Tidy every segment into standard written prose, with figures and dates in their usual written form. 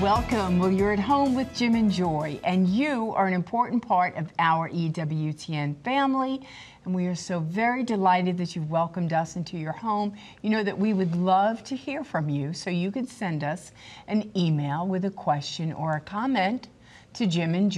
welcome. Well, you're at home with Jim and Joy, and you are an important part of our EWTN family, and we are so very delighted that you've welcomed us into your home. You know that we would love to hear from you, so you can send us an email with a question or a comment to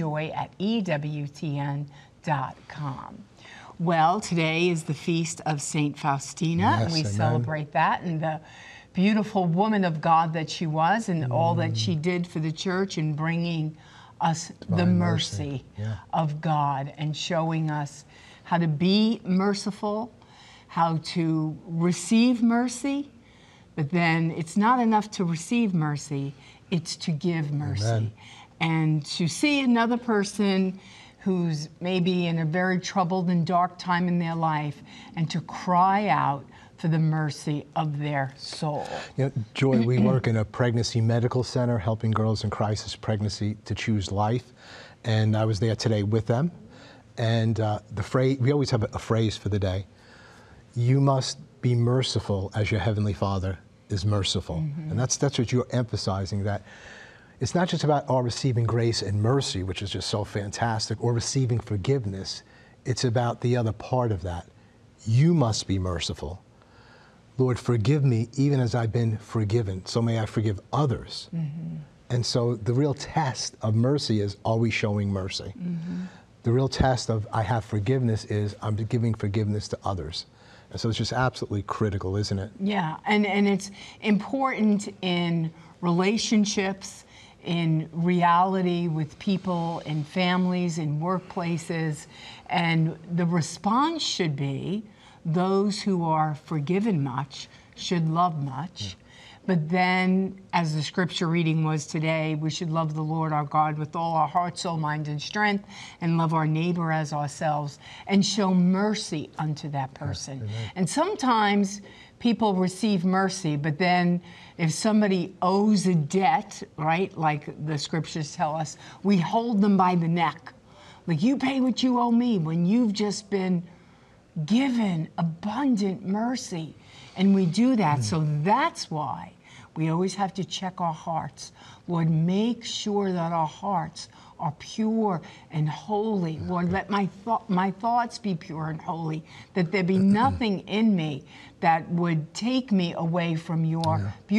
jimandjoy@ewtn.com. Well, today is the feast of St. Faustina, and we celebrate that and the beautiful woman of God that she was, and all that she did for the church in bringing us the mercy of God and showing us how to be merciful, how to receive mercy, but then it's not enough to receive mercy, it's to give mercy. Amen. And to see another person who's maybe in a very troubled and dark time in their life and to cry out for the mercy of their soul. You know, Joy, we work in a pregnancy medical center helping girls in crisis pregnancy to choose life. And I was there today with them. And the phrase, we always have a phrase for the day. You must be merciful as your Heavenly Father is merciful. And that's what you're emphasizing, that it's not just about our receiving grace and mercy, which is just so fantastic, or receiving forgiveness. It's about the other part of that. You must be merciful. Lord, forgive me even as I've been forgiven, so may I forgive others. And so the real test of mercy is, are we showing mercy? The real test of I have forgiveness is I'm giving forgiveness to others. And so it's just absolutely critical, isn't it? Yeah, and it's important in relationships, in reality with people, in families, in workplaces, and the response should be, those who are forgiven much should love much. But then, as the scripture reading was today, we should love the Lord our God with all our heart, soul, mind, and strength, and love our neighbor as ourselves, and show mercy unto that person. And sometimes people receive mercy, but then if somebody owes a debt, right, like the scriptures tell us, we hold them by the neck. Like, you pay what you owe me when you've just been given abundant mercy. And we do that. So that's why we always have to check our hearts. Lord, make sure that our hearts are pure and holy. Lord, let my thoughts be pure and holy, that there be nothing in me that would take me away from your beauty.